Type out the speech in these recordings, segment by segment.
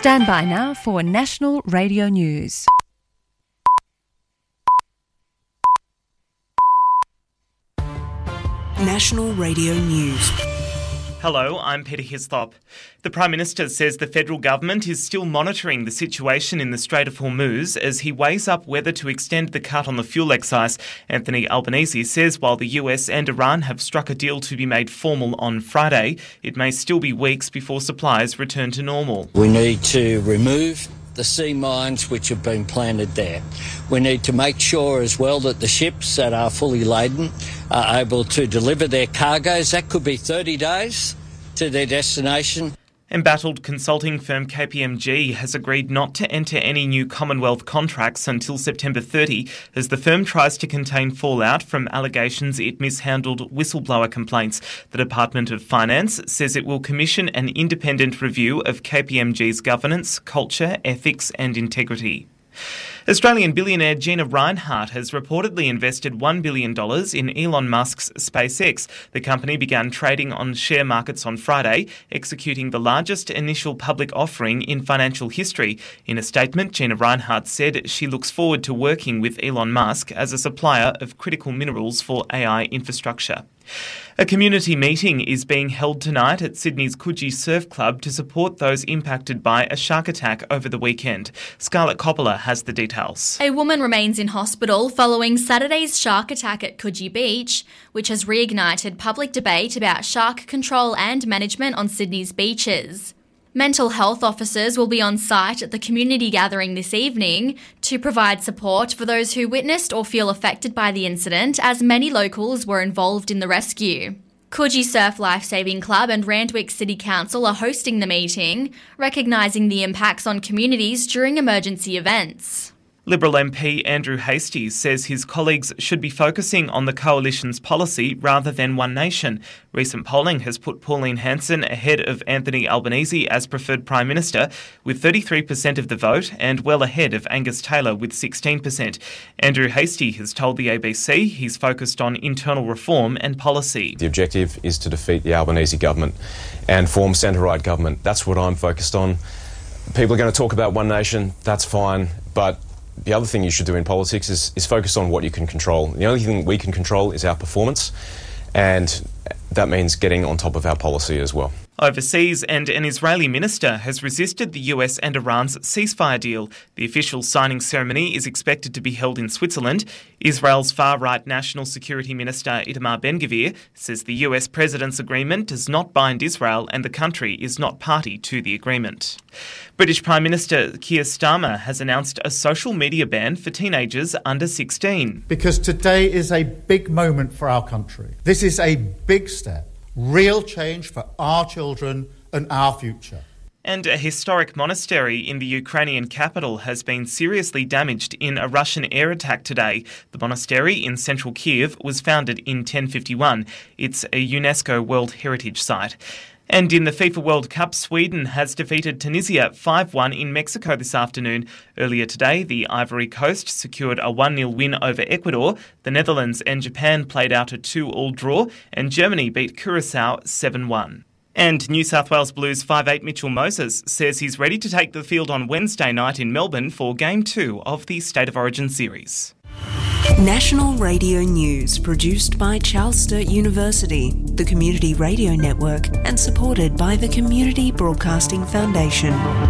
Stand by now for National Radio News. National Radio News. Hello, I'm Peter Hislop. The Prime Minister says the federal government is still monitoring the situation in the Strait of Hormuz as he weighs up whether to extend the cut on the fuel excise. Anthony Albanese says while the US and Iran have struck a deal to be made formal on Friday, it may still be weeks before supplies return to normal. We need to remove the sea mines which have been planted there. We need to make sure as well that the ships that are fully laden are able to deliver their cargoes. That could be 30 days to their destination. Embattled consulting firm KPMG has agreed not to enter any new Commonwealth contracts until September 30 as the firm tries to contain fallout from allegations it mishandled whistleblower complaints. The Department of Finance says it will commission an independent review of KPMG's governance, culture, ethics and integrity. Australian billionaire Gina Rinehart has reportedly invested $1 billion in Elon Musk's SpaceX. The company began trading on share markets on Friday, executing the largest initial public offering in financial history. In a statement, Gina Rinehart said she looks forward to working with Elon Musk as a supplier of critical minerals for AI infrastructure. A community meeting is being held tonight at Sydney's Coogee Surf Club to support those impacted by a shark attack over the weekend. Scarlett Coppola has the details. A woman remains in hospital following Saturday's shark attack at Coogee Beach, which has reignited public debate about shark control and management on Sydney's beaches. Mental health officers will be on site at the community gathering this evening to provide support for those who witnessed or feel affected by the incident, as many locals were involved in the rescue. Coogee Surf Lifesaving Club and Randwick City Council are hosting the meeting, recognising the impacts on communities during emergency events. Liberal MP Andrew Hastie says his colleagues should be focusing on the Coalition's policy rather than One Nation. Recent polling has put Pauline Hanson ahead of Anthony Albanese as preferred Prime Minister with 33% of the vote and well ahead of Angus Taylor with 16%. Andrew Hastie has told the ABC he's focused on internal reform and policy. The objective is to defeat the Albanese government and form centre-right government. That's what I'm focused on. People are going to talk about One Nation, that's fine, but the other thing you should do in politics is focus on what you can control. The only thing we can control is our performance, and that means getting on top of our policy as well. Overseas, and an Israeli minister has resisted the US and Iran's ceasefire deal. The official signing ceremony is expected to be held in Switzerland. Israel's far-right National Security Minister Itamar Ben-Gvir says the US president's agreement does not bind Israel and the country is not party to the agreement. British Prime Minister Keir Starmer has announced a social media ban for teenagers under 16. Because today is a big moment for our country. This is a big step. Real change for our children and our future. And a historic monastery in the Ukrainian capital has been seriously damaged in a Russian air attack today. The monastery in central Kiev was founded in 1051. It's a UNESCO World Heritage Site. And in the FIFA World Cup, Sweden has defeated Tunisia 5-1 in Mexico this afternoon. Earlier today, the Ivory Coast secured a 1-0 win over Ecuador. The Netherlands and Japan played out a 2-2 draw, and Germany beat Curaçao 7-1. And New South Wales Blues 5'8" Mitchell Moses says he's ready to take the field on Wednesday night in Melbourne for Game 2 of the State of Origin series. National Radio News, produced by Charles Sturt University, the Community Radio Network, and supported by the Community Broadcasting Foundation.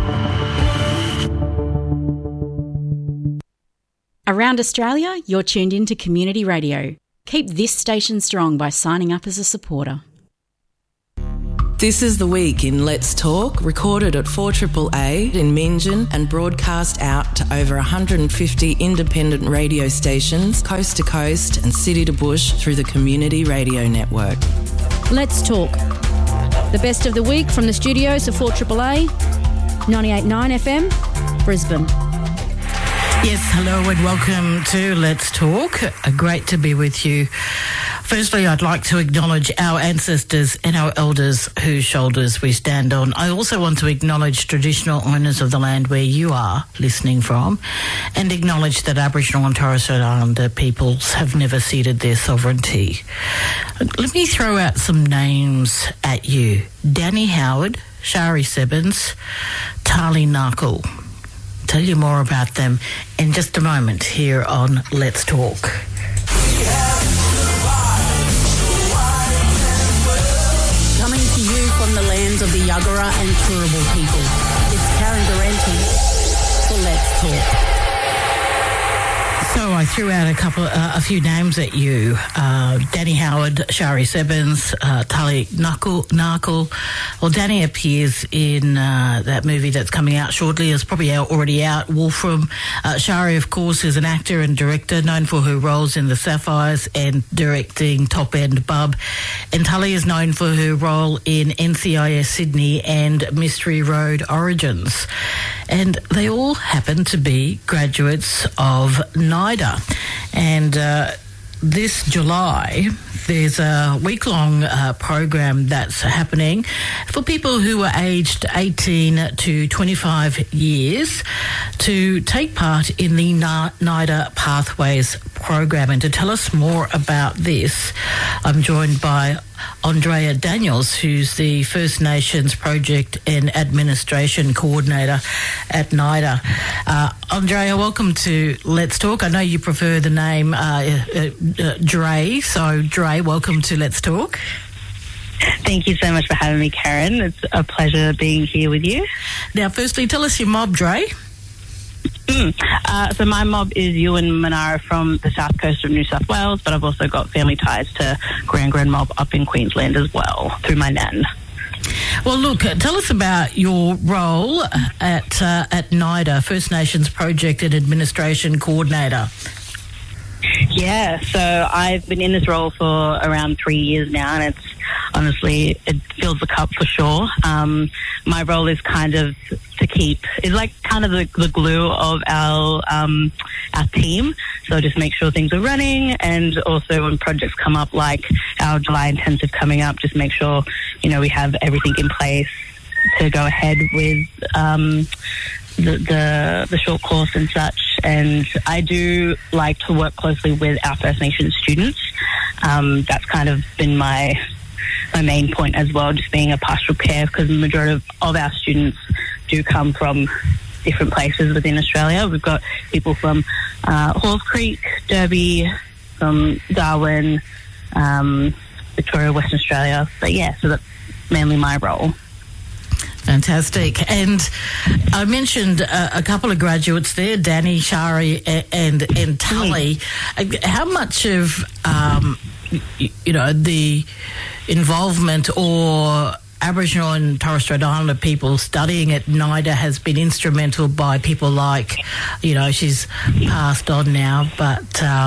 Around Australia, you're tuned in to Community Radio. Keep this station strong by signing up as a supporter. This is The Week in Let's Talk, recorded at 4AAA in Meanjin and broadcast out to over 150 independent radio stations, coast to coast and city to bush through the Community Radio Network. Let's Talk. The best of the week from the studios of 4AAA, 98.9 FM, Brisbane. Yes, hello and welcome to Let's Talk. Great to be with you. Firstly, I'd like to acknowledge our ancestors and our elders whose shoulders we stand on. I also want to acknowledge traditional owners of the land where you are listening from, and acknowledge that Aboriginal and Torres Strait Islander peoples have never ceded their sovereignty. Let me throw out some names at you. Danny Howard, Shari Sebens, Tali Narkle. Tell you more about them in just a moment here on Let's Talk. Coming to you from the lands of the Yuggera and Turrbal people, it's Karen Durante for Let's Talk. So I threw out a few names at you: Danny Howard, Shari Sebens, Tali Narkle. Well, Danny appears in that movie that's coming out shortly. It's probably already out, Wolfram. Shari, of course, is an actor and director known for her roles in The Sapphires and directing Top End Bub. And Tali is known for her role in NCIS Sydney and Mystery Road Origins. And they all happen to be graduates of NIDA. And this July, there's a week-long program that's happening for people who are aged 18 to 25 years to take part in the NIDA Pathways program. And to tell us more about this, I'm joined by Andrea Daniels, who's the First Nations Project and Administration Coordinator at NIDA. Andrea, welcome to Let's Talk. I know you prefer the name Dre, so Dre, welcome to Let's Talk. Thank you so much for having me, Karen. It's a pleasure being here with you. Now, firstly, tell us your mob, Dre. So my mob is Ewan Manara from the south coast of New South Wales, but I've also got family ties to Grand Mob up in Queensland as well, through my nan. Well, look, tell us about your role at NIDA, First Nations Project and Administration Coordinator. Yeah, so I've been in this role for around 3 years now, and it fills the cup for sure. My role is kind of it's like kind of the glue of our team. So just make sure things are running, and also when projects come up like our July intensive coming up, just make sure, we have everything in place to go ahead with the short course and such. And I do like to work closely with our First Nations students. That's kind of been my main point as well, just being a pastoral care, because the majority of our students do come from different places within Australia. We've got people from Halls Creek, Derby, from Darwin, Victoria, Western Australia. But yeah, so that's mainly my role. Fantastic. And I mentioned a couple of graduates there, Danny, Shari and Tali. How much of, the involvement or Aboriginal and Torres Strait Islander people studying at NIDA has been instrumental by people like, she's passed on now, but...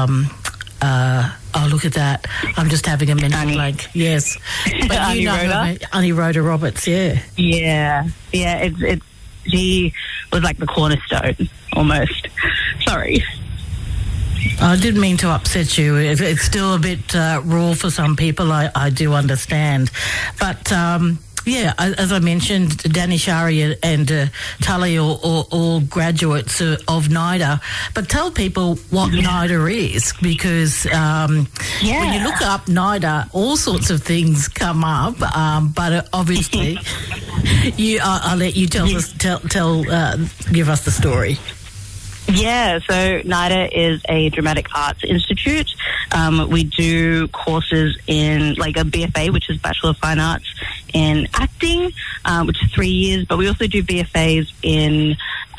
oh, look at that. I'm just having a mental blank. Yes. But Annie Rhoda Roberts, yeah. Yeah. Yeah, she was like the cornerstone, almost. Sorry. I didn't mean to upset you. It's still a bit raw for some people, I do understand. But... yeah, as I mentioned, Danny, Shari and Tali are all graduates of NIDA. But tell people what NIDA is, because when you look up NIDA, all sorts of things come up. But obviously, I'll let you give us the story. Yeah, so NIDA is a dramatic arts institute. We do courses in like a BFA, which is Bachelor of Fine Arts in acting, which is 3 years, but we also do BFAs in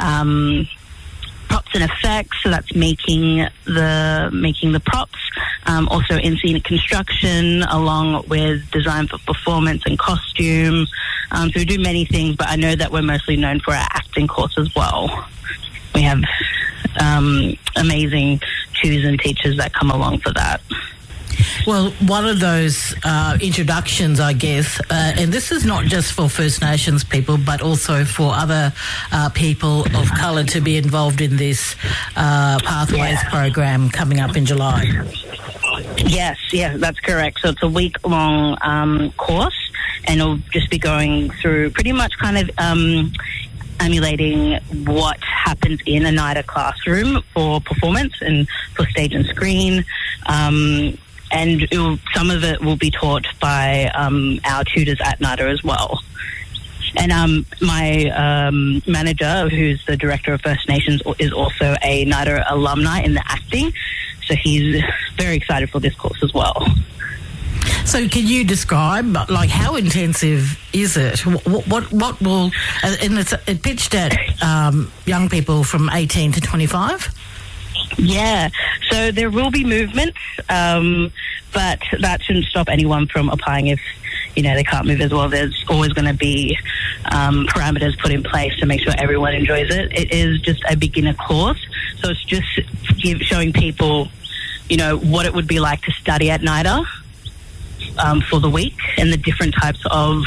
props and effects, so that's making the props, also in scenic construction, along with design for performance and costume. So we do many things, but I know that we're mostly known for our acting course as well. We have amazing tutors and teachers that come along for that. Well, one of those introductions, I guess, and this is not just for First Nations people, but also for other people of colour to be involved in this Pathways program coming up in July. Yes, that's correct. So it's a week-long course, and it'll just be going through pretty much kind of emulating what happens in a NIDA classroom for performance and for stage and screen. And some of it will be taught by our tutors at NIDA as well. And my manager, who's the director of First Nations, is also a NIDA alumni in the acting. So he's very excited for this course as well. So can you describe, like, how intensive is it? What will... And it's pitched at young people from 18 to 25? Yeah. So there will be movement, but that shouldn't stop anyone from applying if, they can't move as well. There's always going to be parameters put in place to make sure everyone enjoys it. It is just a beginner course. So it's just showing people, what it would be like to study at NIDA. For the week, and the different types of,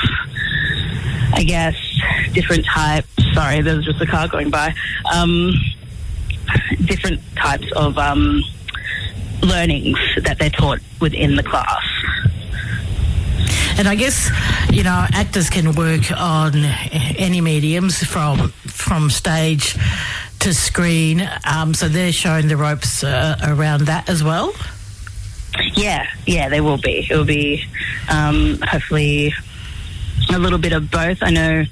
sorry, there's just a car going by, different types of learnings that they're taught within the class. And I guess, actors can work on any mediums from stage to screen, so they're showing the ropes around that as well? Yeah, they will be. It will be hopefully a little bit of both. I know.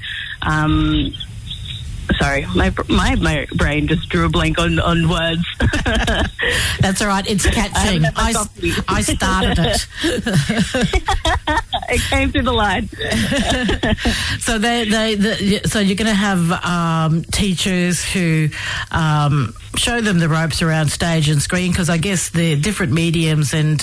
Sorry, my brain just drew a blank on words. That's all right. It's catching. I started it. It came through the line. So so you're going to have teachers who show them the ropes around stage and screen, because I guess the different mediums and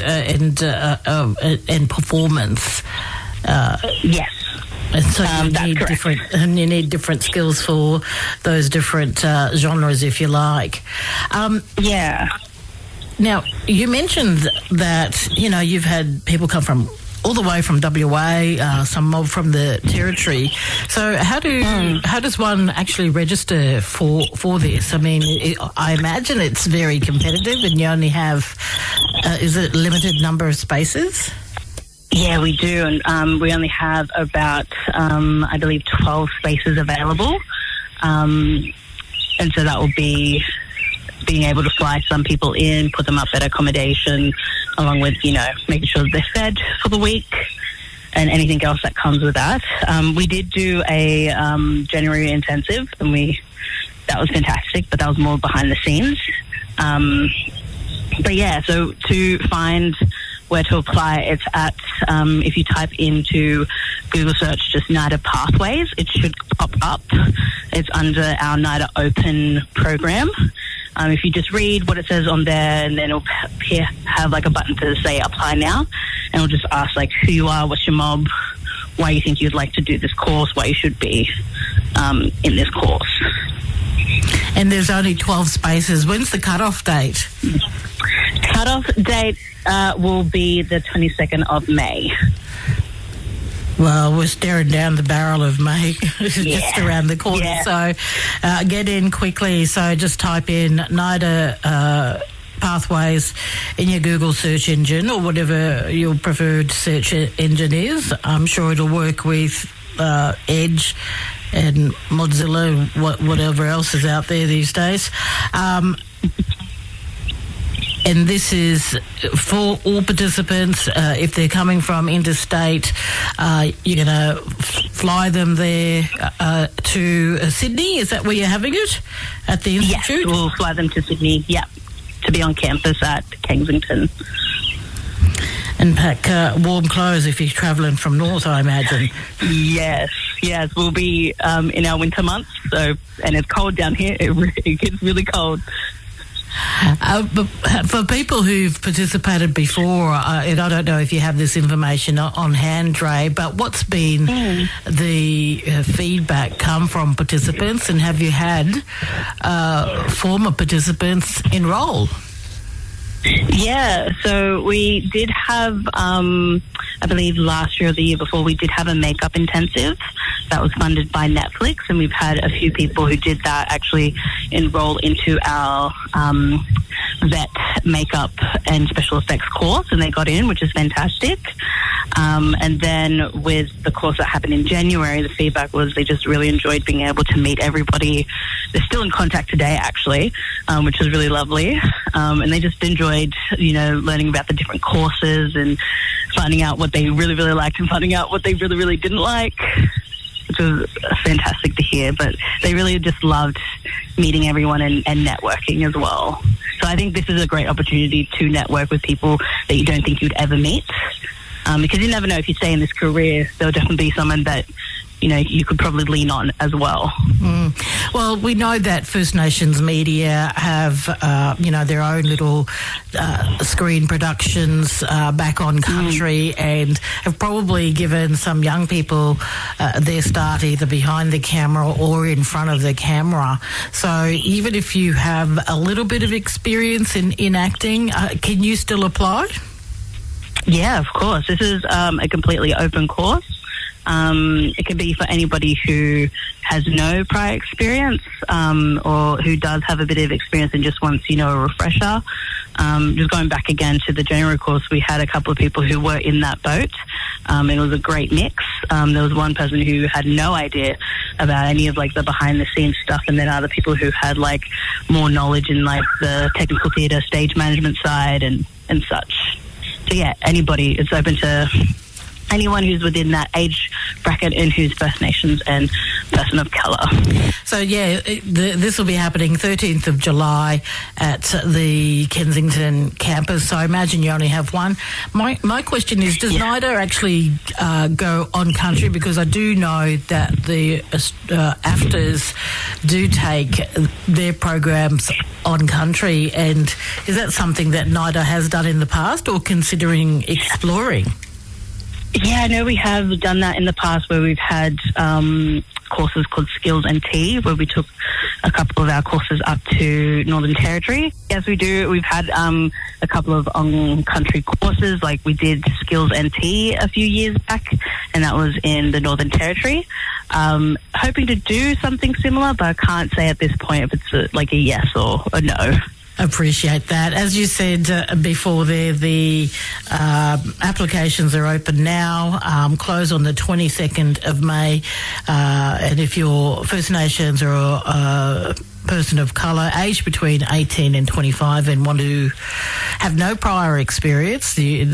performance. Yes. And so you need different skills for those different genres, if you like. Yeah. Now, you mentioned that, you've had people come from all the way from WA, some mob from the Territory. So how does one actually register for this? I mean, I imagine it's very competitive, and you only have, is it a limited number of spaces? Yeah, we do, and we only have about, I believe, 12 spaces available, and so that will be being able to fly some people in, put them up at accommodation, along with, making sure that they're fed for the week and anything else that comes with that. We did do a January intensive, and that was fantastic, but that was more behind the scenes. But yeah, so to find where to apply, it's at, if you type into Google search just NIDA Pathways, it should pop up. It's under our NIDA Open program. If you just read what it says on there, and then it'll have like a button to say apply now, and it'll just ask like who you are, what's your mob, why you think you'd like to do this course, why you should be in this course. And there's only 12 spaces. When's the cut-off date? Cut-off date will be the 22nd of May. Well, we're staring down the barrel of May, just around the corner. Yeah. So get in quickly. So just type in NIDA Pathways in your Google search engine, or whatever your preferred search engine is. I'm sure it'll work with Edge and Mozilla and whatever else is out there these days. And this is for all participants. If they're coming from interstate, you're going to fly them there to Sydney. Is that where you're having it? At the Institute? Yes, we'll fly them to Sydney, to be on campus at Kensington. And pack warm clothes if you're travelling from north, I imagine. Yes, we'll be in our winter months, and it's cold down here. It gets really cold. But for people who've participated before, and I don't know if you have this information on hand, Dre, but what's been the feedback come from participants, and have you had former participants enrol? Yeah, so we did have, I believe last year or the year before, we did have a makeup intensive that was funded by Netflix, and we've had a few people who did that actually enroll into our vet makeup and special effects course, and they got in, which is fantastic. And then with the course that happened in January, the feedback was they just really enjoyed being able to meet everybody. They're still in contact today, actually, which is really lovely. And they just enjoyed, learning about the different courses and finding out what they really, really liked and finding out what they really, really didn't like. which was fantastic to hear. But they really just loved meeting everyone and networking as well. So I think this is a great opportunity to network with people that you don't think you'd ever meet. Because you never know, if you stay in this career, there'll definitely be someone that, you know, you could probably lean on as well. Well, we know that First Nations media have, their own little screen productions back on country and have probably given some young people their start either behind the camera or in front of the camera. So even if you have a little bit of experience in acting, can you still apply? Yeah, of course. This is a completely open course. It can be for anybody who has no prior experience or who does have a bit of experience and just wants, a refresher. Just going back again to the general course, we had a couple of people who were in that boat. It was a great mix. There was one person who had no idea about any of the behind the scenes stuff, and then other people who had more knowledge in the technical theatre, stage management side and such. So yeah, anybody. It's open to anyone who's within that age bracket and who's First Nations and person of colour. So yeah, this will be happening 13th of July at the Kensington campus. So I imagine you only have one. My question is, does NIDA actually go on country? Because I do know that the AFTRS do take their programs on country, and is that something that NIDA has done in the past or considering exploring? Yeah, I know we have done that in the past where we've had courses called Skills NT, where we took a couple of our courses up to Northern Territory. Yes, we do. We've had a couple of on-country courses, like we did Skills NT a few years back, and that was in the Northern Territory. Hoping to do something similar, but I can't say at this point if it's a yes or a no. Appreciate that. As you said before there, the applications are open now, close on the 22nd of May. And if you're First Nations or a person of colour, aged between 18 and 25 and want to have no prior experience,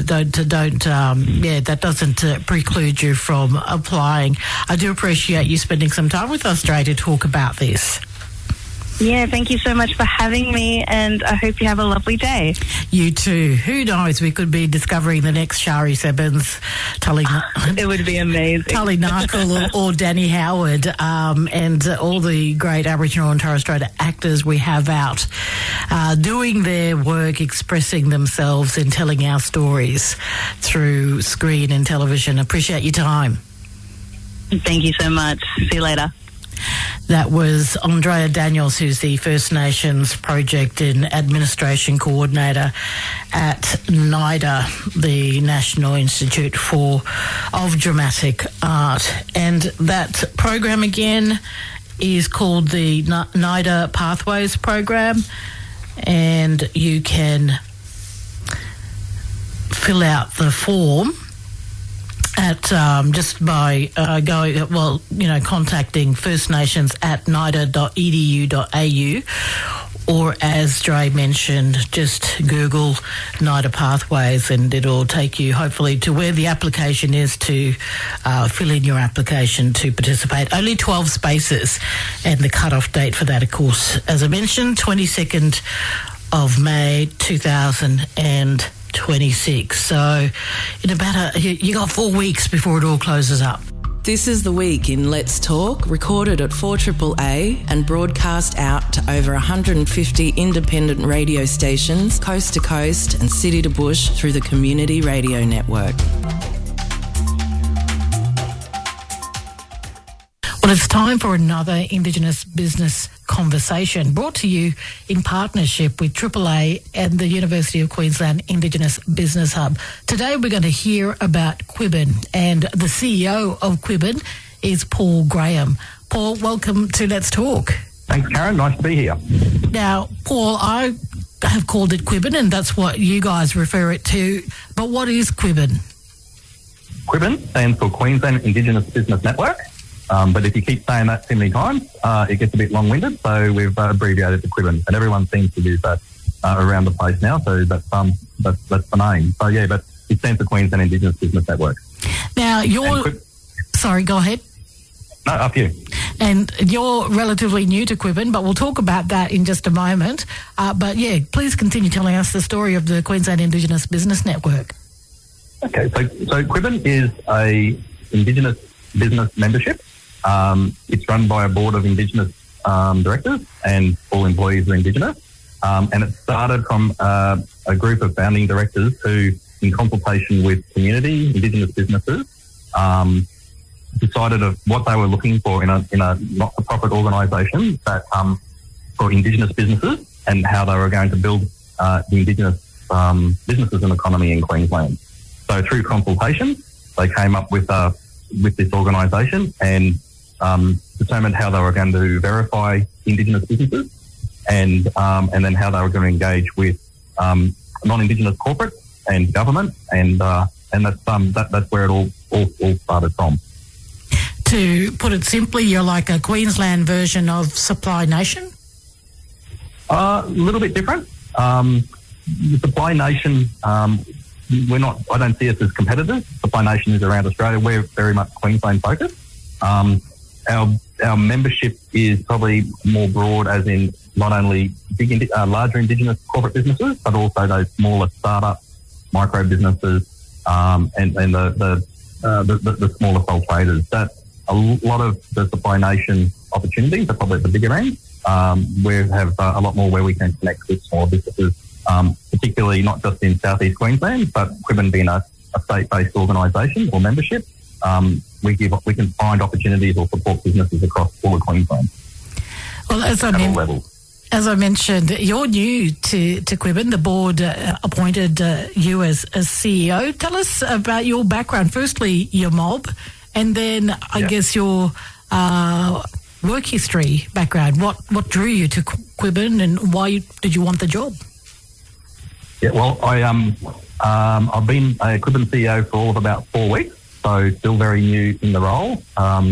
that doesn't preclude you from applying. I do appreciate you spending some time with us today to talk about this. Yeah, thank you so much for having me, and I hope you have a lovely day. You too. Who knows? We could be discovering the next Shari Sebens, it would be amazing. Tully Narkle or Danny Howard, and all the great Aboriginal and Torres Strait actors we have out doing their work, expressing themselves and telling our stories through screen and television. Appreciate your time. Thank you so much. See you later. That was Andrea Daniels, who's the First Nations Project and Administration Coordinator at NIDA, the National Institute of Dramatic Art. And that program again is called the NIDA Pathways Program, and you can fill out the form at just by contacting First Nations at nida.edu.au, or as Dre mentioned, just Google NIDA Pathways and it'll take you hopefully to where the application is to fill in your application to participate. Only 12 spaces, and the cut-off date for that, of course, as I mentioned, 22nd of May 2026. So in about you got 4 weeks before it all closes up. This is The Week in Let's Talk, recorded at 4AAA and broadcast out to over 150 independent radio stations, coast to coast and city to bush through the Community Radio Network. Well, it's time for another Indigenous business conversation, brought to you in partnership with AAA and the University of Queensland Indigenous Business Hub. Today we're going to hear about Quibbin, and the CEO of Quibbin is Paul Graham. Paul, welcome to Let's Talk. Thanks, Karen. Nice to be here. Now, Paul, I have called it Quibbin, and that's what you guys refer it to. But what is Quibbin? Quibbin stands for Queensland Indigenous Business Network. But if you keep saying that too many times, it gets a bit long-winded, so we've abbreviated to Quibbin, and everyone seems to use that around the place now, so that's the name. So yeah, but it stands for Queensland Indigenous Business Network. Now, sorry, go ahead. No, up to you. And you're relatively new to Quibbin, but we'll talk about that in just a moment. But yeah, please continue telling us the story of the Queensland Indigenous Business Network. Okay, so Quibbin is a Indigenous business membership. It's run by a board of Indigenous directors, and all employees are Indigenous. And it started from a group of founding directors who, in consultation with community, Indigenous businesses, decided of what they were looking for in a not-for-profit organisation that for Indigenous businesses, and how they were going to build the Indigenous businesses and economy in Queensland. So through consultation, they came up with this organisation and determined how they were going to verify Indigenous businesses, and then how they were going to engage with non-Indigenous corporate and government, and that's where it all started from. To put it simply, you're like a Queensland version of Supply Nation? A little bit different. The Supply Nation, I don't see us as competitors. Supply Nation is around Australia. We're very much Queensland focused. Our membership is probably more broad, as in not only larger Indigenous corporate businesses, but also those smaller startup micro businesses, and the smaller sole traders. That a lot of the Supply Nation opportunities are probably at the bigger end. We have a lot more where we can connect with small businesses, particularly not just in southeast Queensland, but Quibbin being a state-based organisation or membership, we can find opportunities or support businesses across all of Queensland. Well, as I mentioned, you're new to Quibbin. The board appointed you as CEO. Tell us about your background. Firstly, your mob, and then I guess your work history background. What drew you to Quibbin, and why did you want the job? Yeah, well, I've been a Quibbin CEO for all of about 4 weeks, so still very new in the role.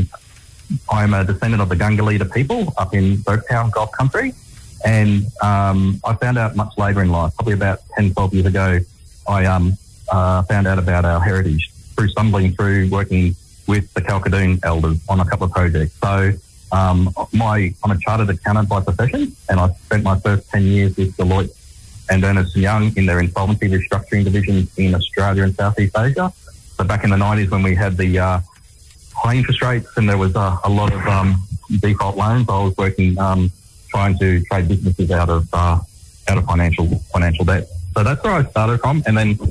I'm a descendant of the Gungalita people up in Burketown, Gulf Country, and I found out much later in life, probably about 10, 12 years ago, I found out about our heritage through stumbling through working with the Kalkadoon elders on a couple of projects. So I'm a chartered accountant by profession, and I spent my first 10 years with Deloitte and Ernst & Young in their insolvency restructuring divisions in Australia and Southeast Asia. So back in the 90s, when we had the high interest rates and there was a lot of default loans, I was working trying to trade businesses out of financial debt. So that's where I started from, and then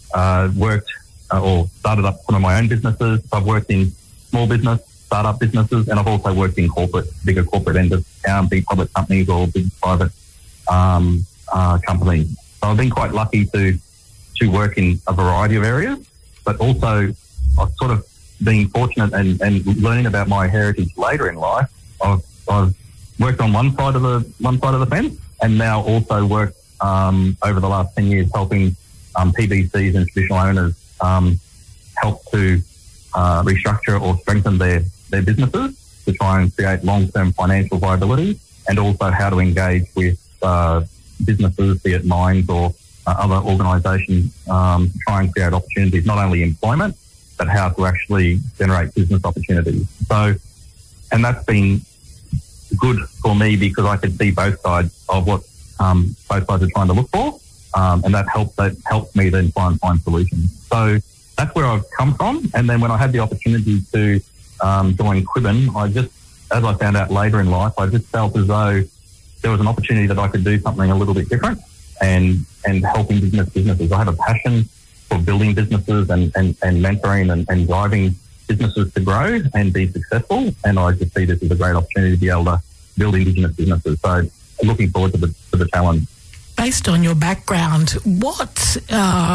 started up some of my own businesses. I've worked in small business, startup businesses, and I've also worked in bigger corporate end of town, big public companies or big private companies. So I've been quite lucky to work in a variety of areas, but also I've sort of been fortunate and learning about my heritage later in life. I've worked on one side of the fence, and now also worked over the last 10 years helping PBCs and traditional owners help to restructure or strengthen their businesses to try and create long-term financial viability, and also how to engage with businesses, be it mines or other organisations, to try and create opportunities, not only employment, but how to actually generate business opportunities. So, and that's been good for me because I could see both sides of what both sides are trying to look for, and that helps me then try and find solutions. So that's where I've come from. And then when I had the opportunity to join Quibbin, as I found out later in life, I just felt as though there was an opportunity that I could do something a little bit different and helping businesses. I have a passion for building businesses and mentoring and driving businesses to grow and be successful. And I just see this as a great opportunity to be able to build Indigenous businesses. So looking forward to the challenge. Based on your background, what